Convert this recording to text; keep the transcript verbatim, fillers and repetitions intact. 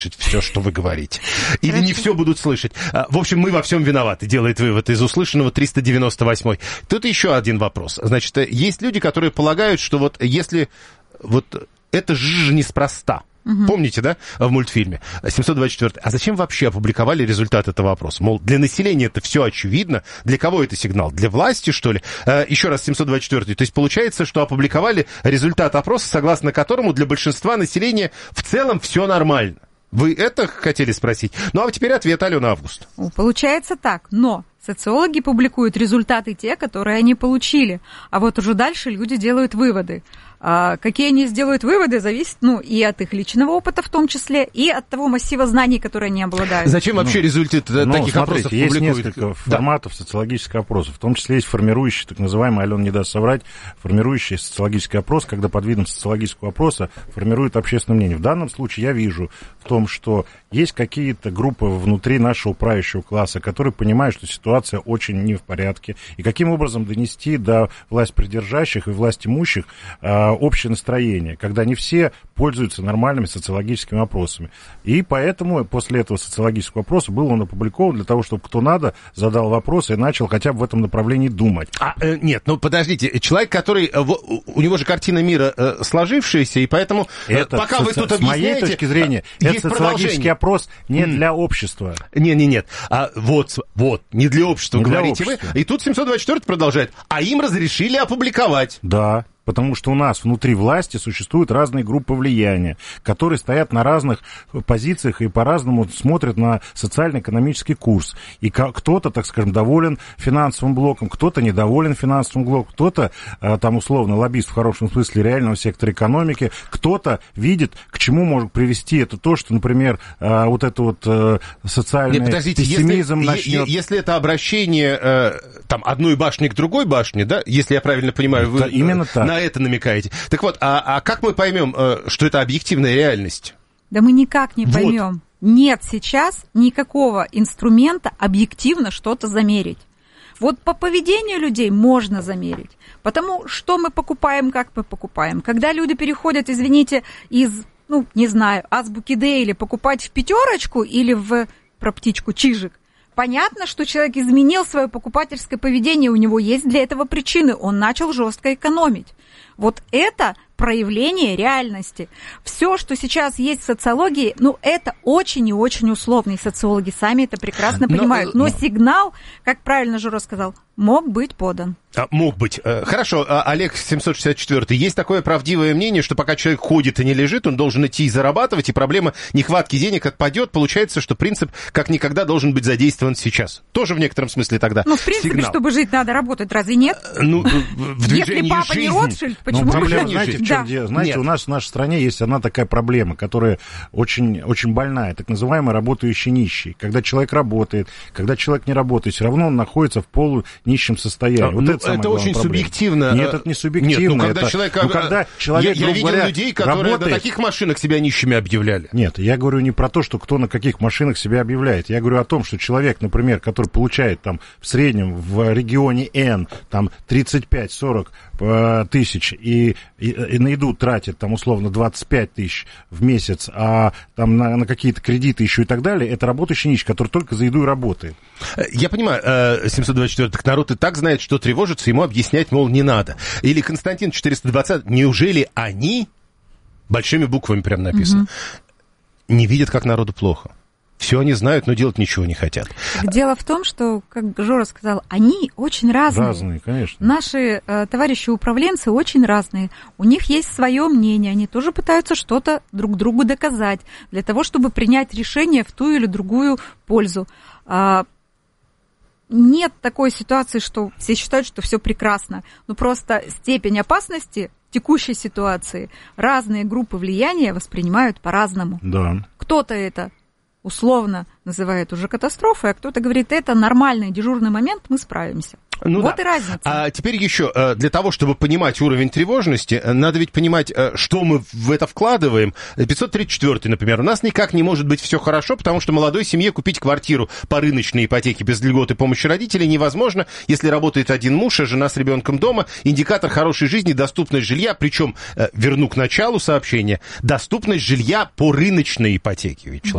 все, что вы говорите. Или не все будут слышать. В общем, мы во всем виноваты, делает вывод из услышанного триста девяносто восьмой. Тут еще один вопрос. Значит, есть люди, которые полагают, что вот если вот это же неспроста. Угу. Помните, да, в мультфильме семьсот двадцать четвёртый. А зачем вообще опубликовали результат этого опроса? Мол, для населения это все очевидно. Для кого это сигнал? Для власти, что ли? Еще раз, семьсот двадцать четвёртый. То есть получается, что опубликовали результат опроса, согласно которому для большинства населения в целом все нормально. Вы это хотели спросить? Ну, а теперь ответ, Алена Август. Получается так, но социологи публикуют результаты те, которые они получили. А вот уже дальше люди делают выводы. А какие они сделают выводы, зависит, ну, и от их личного опыта в том числе, и от того массива знаний, которые они обладают. Зачем вообще ну, результаты ну, таких смотрите, опросов есть публикуют? Есть несколько форматов да. социологических опросов. В том числе есть формирующий, так называемый, Алена не даст соврать, формирующий социологический опрос, когда под видом социологического опроса формирует общественное мнение. В данном случае я вижу в том, что есть какие-то группы внутри нашего правящего класса, которые понимают, что ситуация очень не в порядке, и каким образом донести до властьпридержащих и властимущих э, общее настроение, когда не все пользуются нормальными социологическими опросами. И поэтому после этого социологического опроса был он опубликован для того, чтобы кто надо задал вопросы и начал хотя бы в этом направлении думать. А, э, нет, ну подождите, человек, который, э, у него же картина мира э, сложившаяся, и поэтому э, это пока соци... вы тут с объясняете... С моей точки зрения, э, это социологический опрос не mm. для общества. Не-не-нет, а, вот, вот, не для общества, не говорите для общества. вы. И тут семьсот двадцать четвёртый продолжает, а им разрешили опубликовать. Да. Потому что у нас внутри власти существуют разные группы влияния, которые стоят на разных позициях и по-разному смотрят на социально-экономический курс. И кто-то, так скажем, доволен финансовым блоком, кто-то недоволен финансовым блоком, кто-то, там, условно, лоббист в хорошем смысле реального сектора экономики, кто-то видит, к чему может привести это то, что, например, вот это вот социальный Нет, подождите, пессимизм если, начнет... Если это обращение там, одной башни к другой башне, да, если я правильно понимаю, это вы... Именно так. На это намекаете. Так вот, а, а как мы поймем, что это объективная реальность? Да мы никак не вот. поймем. Нет сейчас никакого инструмента объективно что-то замерить. Вот по поведению людей можно замерить. Потому что мы покупаем, как мы покупаем. Когда люди переходят, извините, из, ну, не знаю, азбуки Дейли покупать в пятерочку или в, про птичку, чижик, понятно, что человек изменил свое покупательское поведение, у него есть для этого причины, он начал жестко экономить. Вот это проявление реальности. Все, что сейчас есть в социологии, ну, это очень и очень условно, и социологи сами это прекрасно понимают. Но, но сигнал, как правильно Жора сказал, мог быть подан. А, мог быть. Хорошо, Олег семьсот шестьдесят четвёртый. Есть такое правдивое мнение, что пока человек ходит и не лежит, он должен идти и зарабатывать, и проблема нехватки денег отпадет. Получается, что принцип как никогда должен быть задействован сейчас. Тоже в некотором смысле тогда Ну, в принципе, сигнал. Чтобы жить, надо работать, разве нет? Ну, в Если папа жизни. не Ротшильд, почему ну, проблема, жить? знаете, в чем Да. дело? Знаете, Нет. у нас в нашей стране есть одна такая проблема, которая очень, очень больная, так называемый работающий нищий. Когда человек работает, когда человек не работает, все равно он находится в полунищем состоянии. А, вот ну, это это очень проблема. субъективно. Нет, это не субъективно. Нет, ну, когда это, человек, ну, когда человек, я, я видел говоря, людей, которые работает... на таких машинах себя нищими объявляли. Нет, я говорю не про то, что кто на каких машинах себя объявляет. Я говорю о том, что человек, например, который получает там в среднем в регионе N там тридцать пять сорок тысяч и, и, и на еду тратит там условно двадцать пять тысяч в месяц, а там на, на какие-то кредиты еще и так далее, это работающий нищий, который только за еду и работает. Я понимаю, семьсот двадцать четвёртый народ и так знает, что тревожится, ему объяснять, мол, не надо. Или Константин четыреста двадцать, неужели они, большими буквами прям написано, угу. не видят, как народу плохо? Все они знают, но делать ничего не хотят. Дело в том, что, как Жора сказал, они очень разные. Разные, конечно. Наши э, товарищи-управленцы очень разные. У них есть свое мнение, они тоже пытаются что-то друг другу доказать, для того, чтобы принять решение в ту или другую пользу. А, нет такой ситуации, что все считают, что все прекрасно. Ну, просто степень опасности текущей ситуации разные группы влияния воспринимают по-разному. Да. Кто-то это условно называет уже катастрофой, а кто-то говорит, это нормальный дежурный момент, мы справимся. Ну, вот да. и разница. А теперь еще, для того, чтобы понимать уровень тревожности, надо ведь понимать, что мы в это вкладываем. пятьсот тридцать четвёртый, например, у нас никак не может быть все хорошо, потому что молодой семье купить квартиру по рыночной ипотеке без льгот и помощи родителей невозможно, если работает один муж, а жена с ребенком дома. Индикатор хорошей жизни — доступность жилья, причем, верну к началу сообщения, доступность жилья по рыночной ипотеке. Ведь